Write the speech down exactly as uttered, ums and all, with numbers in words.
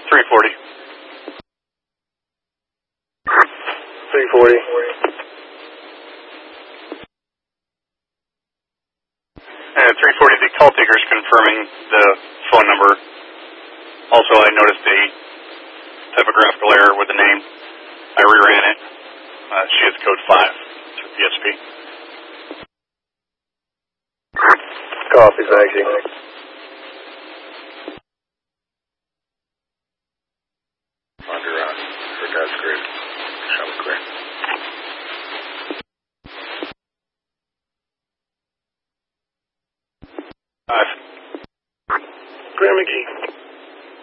three forty. three forty. Uh, three forty, the call taker's confirming the phone number. Also, I noticed a typographical error with the name. I reran it. Uh, she has code five through P S P. Copy, thank you. Under on. Her dad's great. Shall we clear?